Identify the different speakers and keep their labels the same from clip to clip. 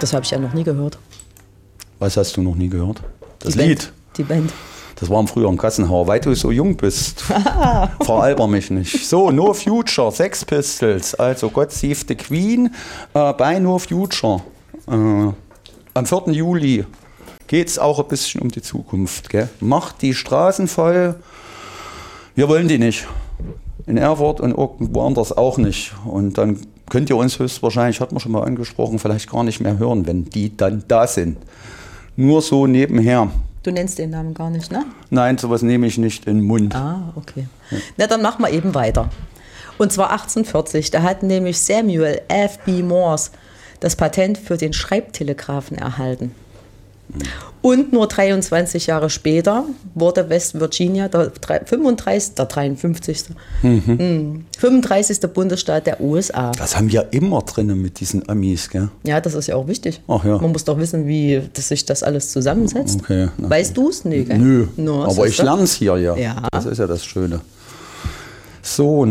Speaker 1: Das habe ich ja noch nie gehört.
Speaker 2: Was hast du noch nie gehört? Das
Speaker 1: Die
Speaker 2: Lied.
Speaker 1: Band. Die Band.
Speaker 2: Das war früher im Gassenhauer. Weil du so jung bist, veralber mich nicht. So, No Future, Sex Pistols, also God Save the Queen bei No Future. Am 4. Juli geht es auch ein bisschen um die Zukunft. Gell? Macht die Straßen voll. Wir wollen die nicht. In Erfurt und irgendwo anders auch nicht. Und dann könnt ihr uns höchstwahrscheinlich, hat man schon mal angesprochen, vielleicht gar nicht mehr hören, wenn die dann da sind. Nur so nebenher.
Speaker 1: Du nennst den Namen gar nicht, ne?
Speaker 2: Nein, sowas nehme ich nicht in den Mund.
Speaker 1: Ah, okay. Na, dann machen wir eben weiter. Und zwar 1840, da hat nämlich Samuel F.B. Morse das Patent für den Schreibtelegraphen erhalten. Und nur 23 Jahre später wurde West Virginia der 35. Bundesstaat der USA.
Speaker 2: Das haben wir immer drin mit diesen Amis, gell?
Speaker 1: Ja, das ist ja auch wichtig.
Speaker 2: Ach ja.
Speaker 1: Man muss doch wissen, wie sich das alles zusammensetzt.
Speaker 2: Okay,
Speaker 1: weißt du es? Nee, gell?
Speaker 2: Nö,
Speaker 1: no,
Speaker 2: aber ich lerne es hier ja.
Speaker 1: Ja.
Speaker 2: Das ist ja das Schöne. So,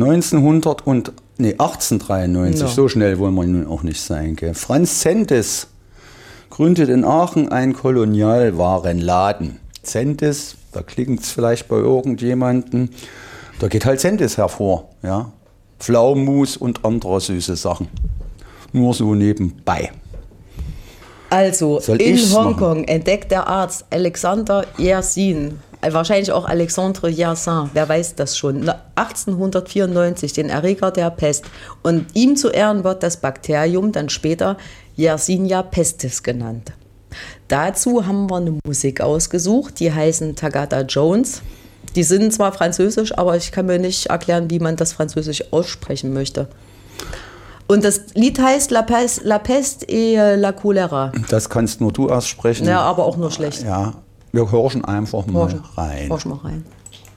Speaker 2: 1893,
Speaker 1: No.
Speaker 2: So schnell wollen wir nun auch nicht sein, gell? Franz Zentes gründet in Aachen einen Kolonialwarenladen. Zentes, da klingt es vielleicht bei irgendjemandem, da geht halt Zentes hervor. Ja? Pflaumenmus und andere süße Sachen. Nur so nebenbei.
Speaker 1: Also,
Speaker 2: Soll
Speaker 1: in
Speaker 2: ich's
Speaker 1: Hongkong entdeckt der Arzt Alexander Yersin, wahrscheinlich auch Alexandre Yersin, wer weiß das schon, 1894 den Erreger der Pest. Und ihm zu Ehren wird das Bakterium dann später Yersinia pestis genannt. Dazu haben wir eine Musik ausgesucht, die heißen Tagada Jones. Die sind zwar französisch, aber ich kann mir nicht erklären, wie man das französisch aussprechen möchte. Und das Lied heißt La Peste et la Cholera.
Speaker 2: Das kannst nur du aussprechen.
Speaker 1: Ja, aber auch nur schlecht.
Speaker 2: Ja, wir horchen einfach mal rein.
Speaker 1: Horch mal rein.